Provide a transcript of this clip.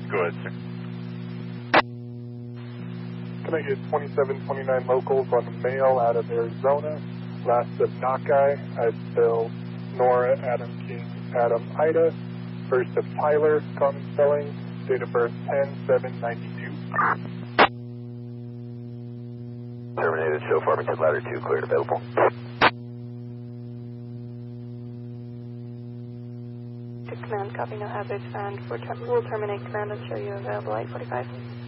Go ahead, sir. Can I get 2729 locals on the mail out of Arizona? Last of Nakai, I'd spell Nora, Adam King, Adam Ida. First of Tyler, common spelling. Date of birth 10/7/92. Terminated, show Farmington Ladder 2, cleared, available. Command, copy, no hazards, and we'll terminate command and show you available 845.